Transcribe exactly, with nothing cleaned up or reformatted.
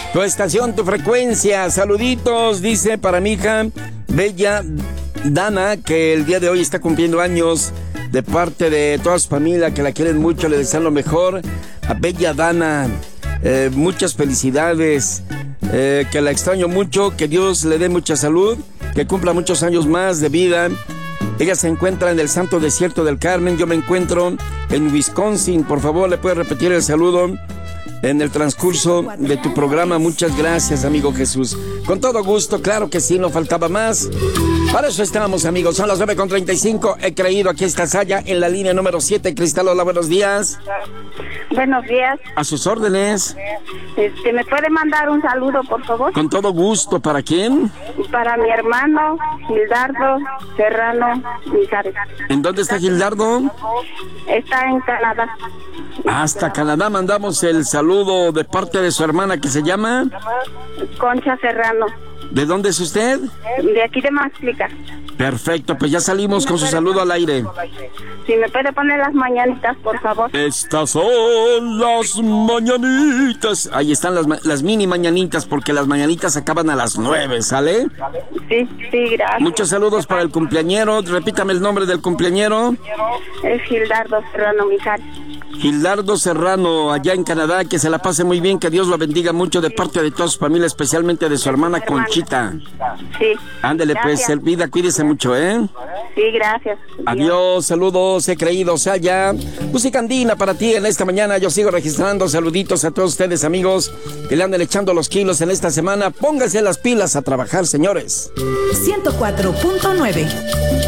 Tu estación, tu frecuencia. Saluditos, dice para mi hija Bella Dana, que el día de hoy está cumpliendo años, de parte de toda su familia, que la quieren mucho, le desean lo mejor. A Bella Dana, eh, muchas felicidades, eh, que la extraño mucho, que Dios le dé mucha salud, que cumpla muchos años más de vida. Ella se encuentra en el Santo Desierto del Carmen, yo me encuentro en Wisconsin. Por favor, ¿le puedes repetir el saludo en el transcurso de tu programa? Muchas gracias, amigo Jesús. Con todo gusto, claro que sí, no faltaba más. Para eso estamos, amigos. Son las nueve con treinta y cinco. He creído, aquí está Saya en la línea número siete. Cristal, hola, buenos días. Buenos días. A sus órdenes. Este, ¿me puede mandar un saludo, por favor? Con todo gusto. ¿Para quién? Para mi hermano, Gildardo Serrano Mijares. ¿En dónde está Gildardo? Está en Canadá. Hasta Canadá mandamos el saludo de parte de su hermana, que se llama Concha Serrano. ¿De dónde es usted? De aquí de Maxplica. Perfecto, pues ya salimos con su saludo al aire. Si me puede poner las mañanitas, por favor. Estas son las mañanitas. Ahí están las, las mini mañanitas, porque las mañanitas acaban a las nueve, ¿sale? Sí, sí, gracias. Muchos saludos para el cumpleañero. Repítame el nombre del cumpleañero. Es Gildardo Serrano Mijares. Gildardo Serrano, allá en Canadá, que se la pase muy bien, que Dios lo bendiga mucho de parte de toda su familia, especialmente de su hermana Conchita. Sí. Ándele pues, Elvida, cuídese mucho, ¿eh? Sí, gracias. Adiós, saludos, he creído, Saya. Música andina para ti en esta mañana. Yo sigo registrando saluditos a todos ustedes, amigos, que le anden echando los kilos en esta semana. Pónganse las pilas a trabajar, señores. ciento cuatro punto nueve